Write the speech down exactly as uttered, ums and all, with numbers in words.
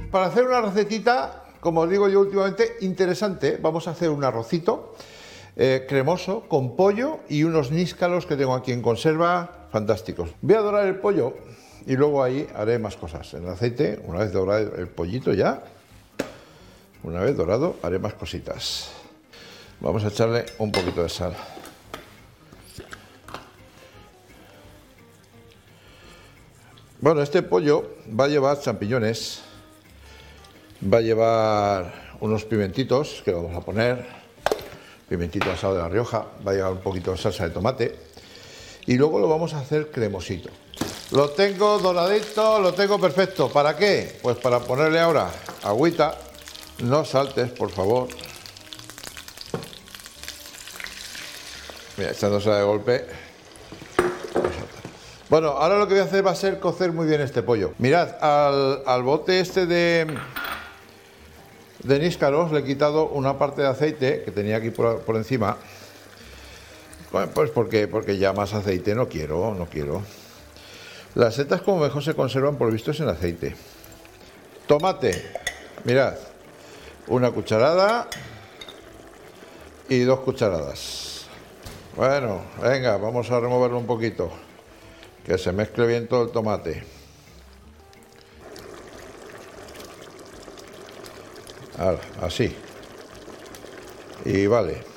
para hacer una recetita, como os digo yo últimamente, interesante. Vamos a hacer un arrocito eh, cremoso con pollo y unos níscalos que tengo aquí en conserva, fantásticos. Voy a dorar el pollo y luego ahí haré más cosas. En el aceite, una vez dorado el pollito ya, una vez dorado, haré más cositas. Vamos a echarle un poquito de sal. Bueno, este pollo va a llevar champiñones, va a llevar unos pimentitos que vamos a poner, pimentito asado de La Rioja, va a llevar un poquito de salsa de tomate y luego lo vamos a hacer cremosito. Lo tengo doradito, lo tengo perfecto. ¿Para qué? Pues para ponerle ahora agüita. No saltes, por favor. Mira, echándose de golpe. Bueno, ahora lo que voy a hacer va a ser cocer muy bien este pollo. Mirad, al, al bote este de, de níscaros le he quitado una parte de aceite que tenía aquí por, por encima. Bueno, pues porque, porque ya más aceite no quiero, no quiero. Las setas como mejor se conservan por lo visto es en aceite. Tomate, mirad, una cucharada y dos cucharadas. Bueno, venga, vamos a removerlo un poquito. Que se mezcle bien todo el tomate. Ahora, así. Y vale.